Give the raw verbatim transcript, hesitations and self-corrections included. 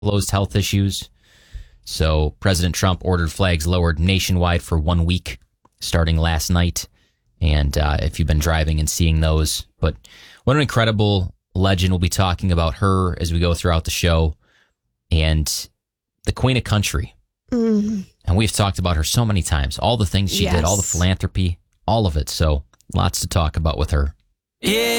disclosed health issues. So President Trump ordered flags lowered nationwide for one week, starting last night. And uh, if you've been driving and seeing those, but what an incredible legend. We'll be talking about her as we go throughout the show, and the Queen of Country. Mm. And we've talked about her so many times, all the things she Yes. did, all the philanthropy, all of it. So lots to talk about with her. Yeah.